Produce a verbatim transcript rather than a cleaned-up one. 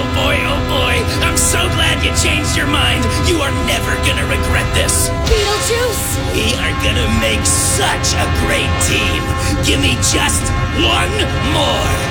boy, oh boy. I'm so glad you changed your mind. You are never gonna regret this. Beetlejuice! We are gonna make such a great team. Give me just one more.